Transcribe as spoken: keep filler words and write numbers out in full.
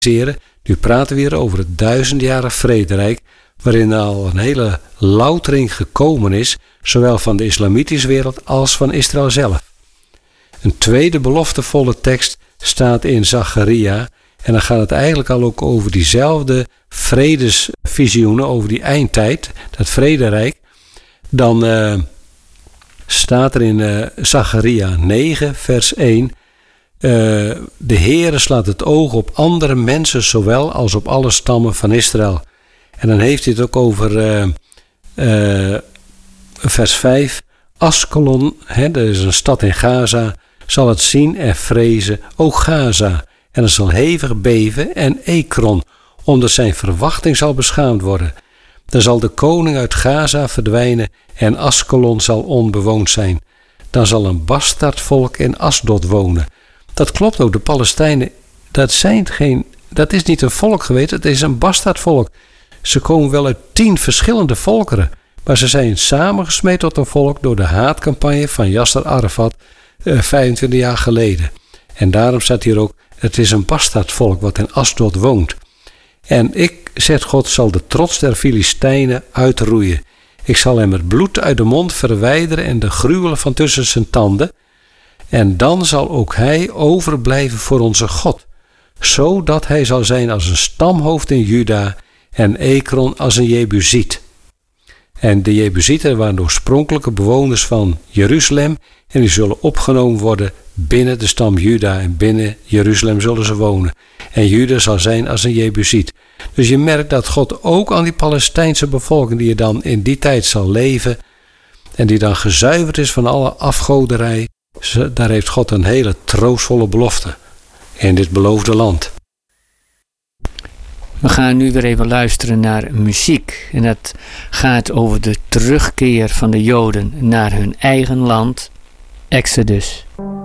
Nu praten we weer over het duizendjarig vrederijk, waarin al een hele loutering gekomen is, zowel van de islamitische wereld als van Israël zelf. Een tweede beloftevolle tekst staat in Zacharia, en dan gaat het eigenlijk al ook over diezelfde vredesvisioenen, over die eindtijd, dat vrederijk. Dan uh, staat er in uh, Zacharia negen, vers één... Uh, de Heere slaat het oog op andere mensen, zowel als op alle stammen van Israël. En dan heeft hij het ook over uh, uh, vers vijf. Askelon, hè, dat is een stad in Gaza, zal het zien en vrezen, o Gaza. En het zal hevig beven, en Ekron, omdat zijn verwachting zal beschaamd worden. Dan zal de koning uit Gaza verdwijnen en Askelon zal onbewoond zijn. Dan zal een bastaardvolk in Asdod wonen. Dat klopt ook, de Palestijnen, dat, zijn geen, dat is niet een volk geweest, het is een bastaardvolk. Ze komen wel uit tien verschillende volkeren, maar ze zijn samengesmeed tot een volk door de haatcampagne van Yasser Arafat eh, vijfentwintig jaar geleden. En daarom staat hier ook, het is een bastaardvolk wat in Asdod woont. En ik, zegt God, zal de trots der Filistijnen uitroeien. Ik zal hem het bloed uit de mond verwijderen en de gruwelen van tussen zijn tanden. En dan zal ook hij overblijven voor onze God, zodat hij zal zijn als een stamhoofd in Juda en Ekron als een Jebusiet. En de Jebusieten waren de oorspronkelijke bewoners van Jeruzalem en die zullen opgenomen worden binnen de stam Juda en binnen Jeruzalem zullen ze wonen. En Juda zal zijn als een Jebusiet. Dus je merkt dat God ook aan die Palestijnse bevolking die je dan in die tijd zal leven en die dan gezuiverd is van alle afgoderij, daar heeft God een hele troostvolle belofte in dit beloofde land. We gaan nu weer even luisteren naar muziek. En dat gaat over de terugkeer van de Joden naar hun eigen land, Exodus.